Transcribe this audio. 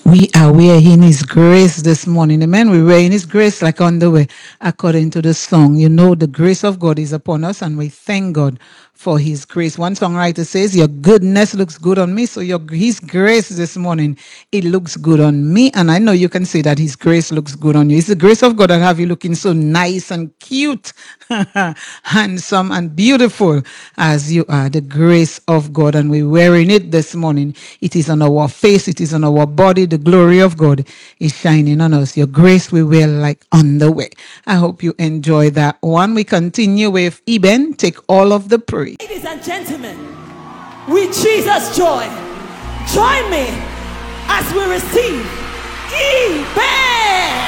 We are wearing His grace this morning. Amen. We're wearing His grace like on the way, according to the song. You know, the grace of God is upon us, and we thank God for His grace. One songwriter says, "Your goodness looks good on me." So His grace this morning, it looks good on me. And I know you can say that His grace looks good on you. It's the grace of God that have you looking so nice and cute, handsome and beautiful as you are. The grace of God. And we're wearing it this morning. It is on our face. It is on our body. The glory of God is shining on us. Your grace we wear like underwear. I hope you enjoy that one. We continue with Eben. Take all of the praise. Ladies and gentlemen, with Jesus' joy, join me as we receive Eben.